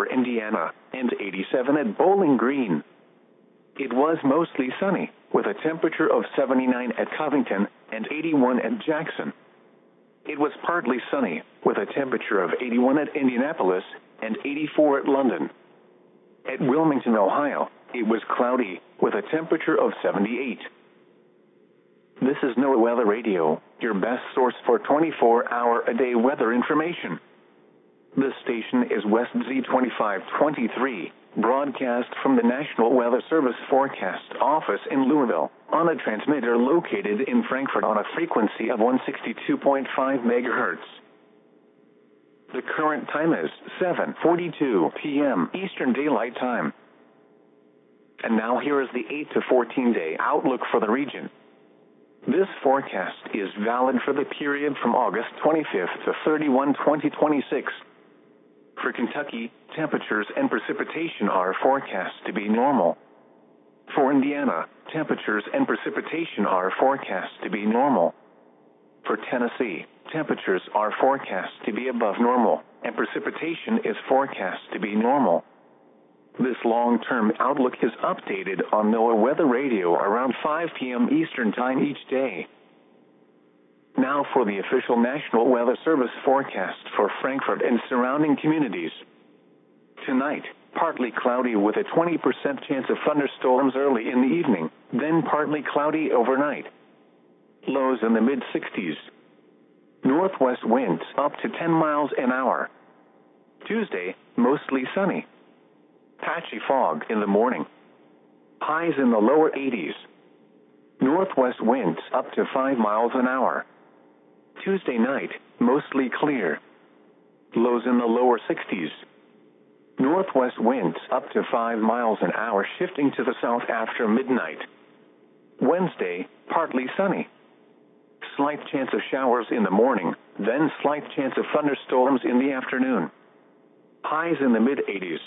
Jasper, Indiana, and 87 at Bowling Green. It was mostly sunny, with a temperature of 79 at Covington and 81 at Jackson. It was partly sunny, with a temperature of 81 at Indianapolis and 84 at London. At Wilmington, Ohio, it was cloudy, with a temperature of 78. This is NOAA Weather Radio, your best source for 24-hour-a-day weather information. This station is West Z2523, broadcast from the National Weather Service Forecast Office in Louisville, on a transmitter located in Frankfort on a frequency of 162.5 MHz. The current time is 7:42 p.m. Eastern Daylight Time. And now here is the 8 to 14-day outlook for the region. This forecast is valid for the period from August 25th to 31, 2026. For Kentucky, temperatures and precipitation are forecast to be normal. For Indiana, temperatures and precipitation are forecast to be normal. For Tennessee, temperatures are forecast to be above normal, and precipitation is forecast to be normal. This long-term outlook is updated on NOAA Weather Radio around 5 p.m. Eastern Time each day. Now for the official National Weather Service forecast for Frankfort and surrounding communities. Tonight, partly cloudy with a 20% chance of thunderstorms early in the evening, then partly cloudy overnight. Lows in the mid-60s. Northwest winds up to 10 miles an hour. Tuesday, mostly sunny. Patchy fog in the morning. Highs in the lower 80s. Northwest winds up to 5 miles an hour. Tuesday night, mostly clear. Lows in the lower 60s. Northwest winds up to 5 miles an hour, shifting to the south after midnight. Wednesday, partly sunny. Slight chance of showers in the morning, then slight chance of thunderstorms in the afternoon. Highs in the mid-80s.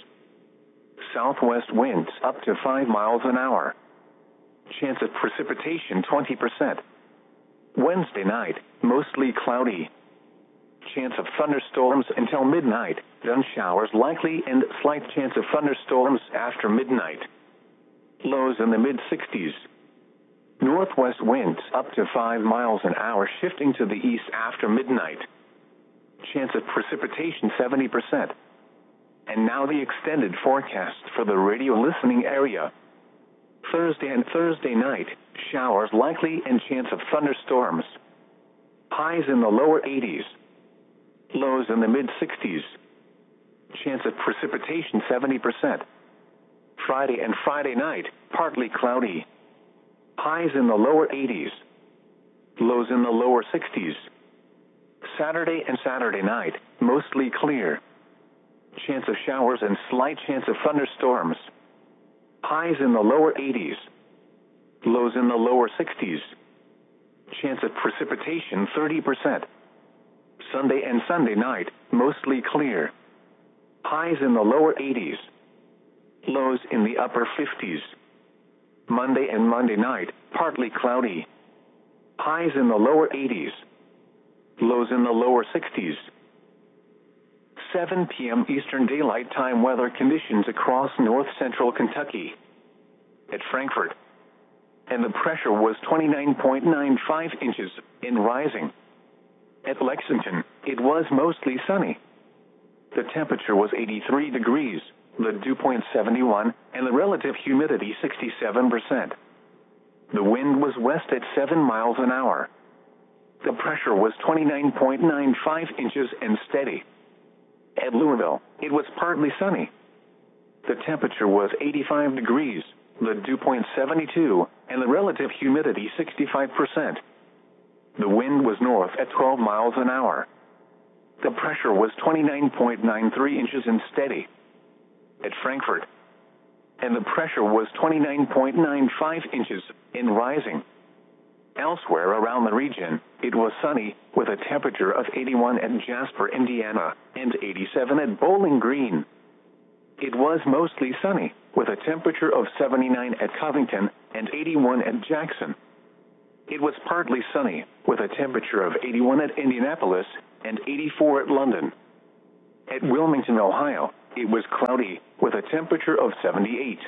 Southwest winds up to 5 miles an hour. Chance of precipitation 20%. Wednesday night, mostly cloudy. Chance of thunderstorms until midnight, then showers likely and slight chance of thunderstorms after midnight. Lows in the mid-60s. Northwest winds up to 5 miles an hour, shifting to the east after midnight. Chance of precipitation 70%. And now the extended forecast for the radio listening area. Thursday and Thursday night, showers likely and chance of thunderstorms. Highs in the lower 80s. Lows in the mid-60s. Chance of precipitation 70%. Friday and Friday night, partly cloudy. Highs in the lower 80s. Lows in the lower 60s. Saturday and Saturday night, mostly clear. Chance of showers and slight chance of thunderstorms. Highs in the lower 80s. Lows in the lower 60s. Chance of precipitation 30%. Sunday and Sunday night, mostly clear. Highs in the lower 80s. Lows in the upper 50s. Monday and Monday night, partly cloudy. Highs in the lower 80s. Lows in the lower 60s. 7 p.m. Eastern Daylight Time weather conditions across north-central Kentucky. At Frankfort, and the pressure was 29.95 inches and rising. At Lexington, it was mostly sunny. The temperature was 83 degrees, the dew point 71, and the relative humidity 67%. The wind was west at 7 miles an hour. The pressure was 29.95 inches and steady. At Louisville, it was partly sunny. The temperature was 85 degrees, the dew point 72, and the relative humidity 65%. The wind was north at 12 miles an hour. The pressure was 29.93 inches and steady. At Frankfort, and the pressure was 29.95 inches and rising. Elsewhere around the region, it was sunny, with a temperature of 81 at Jasper, Indiana, and 87 at Bowling Green. It was mostly sunny, with a temperature of 79 at Covington and 81 at Jackson. It was partly sunny, with a temperature of 81 at Indianapolis and 84 at London. At Wilmington, Ohio, it was cloudy, with a temperature of 78.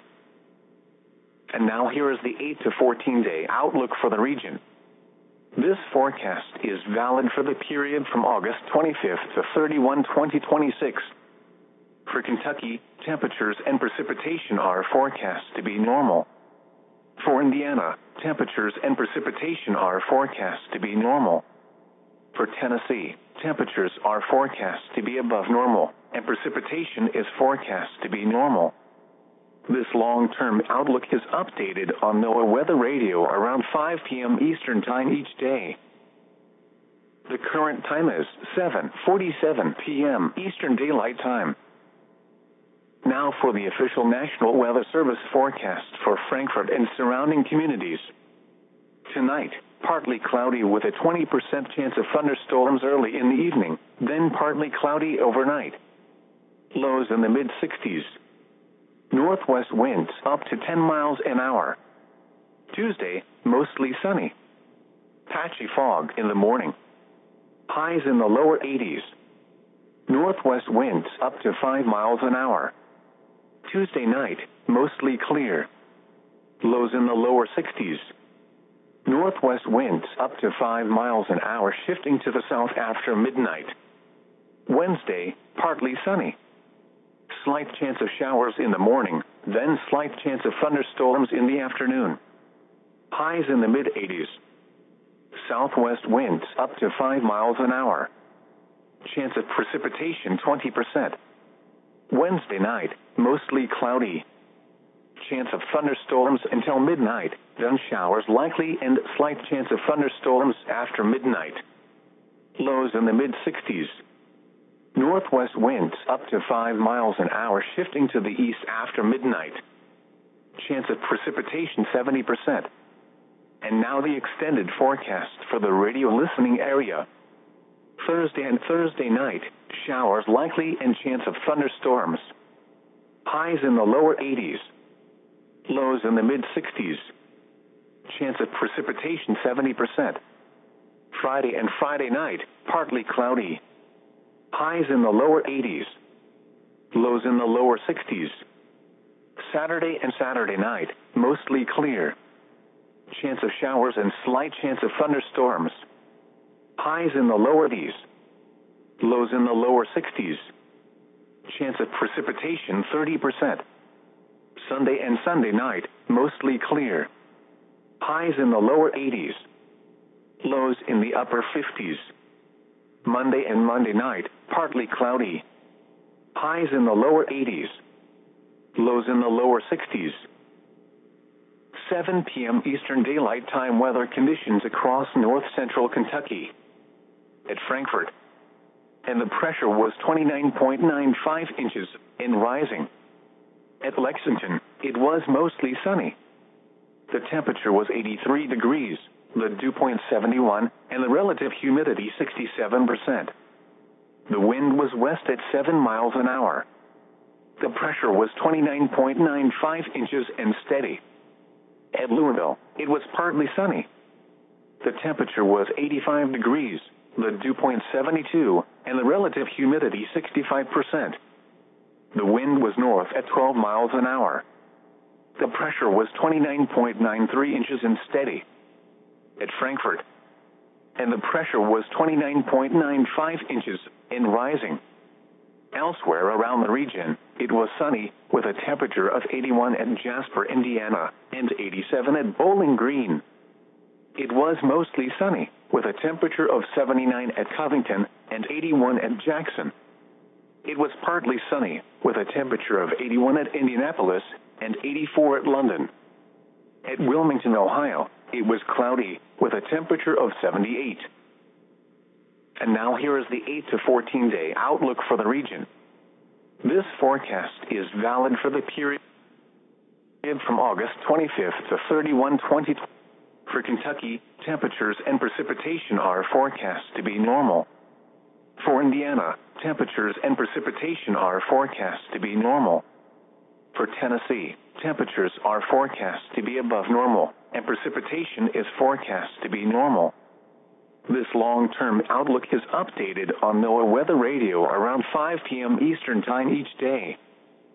And now here is the 8 to 14-day outlook for the region. This forecast is valid for the period from August 25th to 31, 2026. For Kentucky, temperatures and precipitation are forecast to be normal. For Indiana, temperatures and precipitation are forecast to be normal. For Tennessee, temperatures are forecast to be above normal, and precipitation is forecast to be normal. This long-term outlook is updated on NOAA Weather Radio around 5 p.m. Eastern Time each day. The current time is 7:47 p.m. Eastern Daylight Time. Now for the official National Weather Service forecast for Frankfort and surrounding communities. Tonight, partly cloudy with a 20% chance of thunderstorms early in the evening, then partly cloudy overnight. Lows in the mid-60s. Northwest winds up to 10 miles an hour. Tuesday, mostly sunny. Patchy fog in the morning. Highs in the lower 80s. Northwest winds up to 5 miles an hour. Tuesday night, mostly clear. Lows in the lower 60s. Northwest winds up to 5 miles an hour, shifting to the south after midnight. Wednesday, partly sunny. Slight chance of showers in the morning, then slight chance of thunderstorms in the afternoon. Highs in the mid-80s. Southwest winds up to 5 miles an hour. Chance of precipitation 20%. Wednesday night, mostly cloudy. Chance of thunderstorms until midnight, then showers likely and slight chance of thunderstorms after midnight. Lows in the mid-60s. Northwest winds up to 5 miles an hour, shifting to the east after midnight. Chance of precipitation 70%. And now the extended forecast for the radio listening area. Thursday and Thursday night, showers likely and chance of thunderstorms. Highs in the lower 80s. Lows in the mid-60s. Chance of precipitation 70%. Friday and Friday night, partly cloudy. Highs in the lower 80s. Lows in the lower 60s. Saturday and Saturday night, mostly clear. Chance of showers and slight chance of thunderstorms. Highs in the lower 80s. Lows in the lower 60s. Chance of precipitation 30%. Sunday and Sunday night, mostly clear. Highs in the lower 80s. Lows in the upper 50s. Monday and Monday night, partly cloudy. Highs in the lower 80s. Lows in the lower 60s. 7 p.m. Eastern Daylight Time weather conditions across north-central Kentucky. At Frankfort. And the pressure was 29.95 inches and rising. At Lexington, it was mostly sunny. The temperature was 83 degrees, the dew point 71, and the relative humidity 67%. The wind was west at 7 miles an hour. The pressure was 29.95 inches and steady. At Louisville, it was partly sunny. The temperature was 85 degrees, the dew point 72, and the relative humidity 65%. The wind was north at 12 miles an hour. The pressure was 29.93 inches and steady. At Frankfort. And the pressure was 29.95 inches and rising. Elsewhere around the region, it was sunny, with a temperature of 81 at Jasper, Indiana, and 87 at Bowling Green. It was mostly sunny, with a temperature of 79 at Covington and 81 at Jackson. It was partly sunny, with a temperature of 81 at Indianapolis and 84 at London. At Wilmington, Ohio, it was cloudy, with a temperature of 78. And now here is the 8 to 14-day outlook for the region. This forecast is valid for the period from August 25th to 31, 2020. For Kentucky, temperatures and precipitation are forecast to be normal. For Indiana, temperatures and precipitation are forecast to be normal. For Tennessee, temperatures are forecast to be above normal, and precipitation is forecast to be normal. This long-term outlook is updated on NOAA Weather Radio around 5 p.m. Eastern Time each day.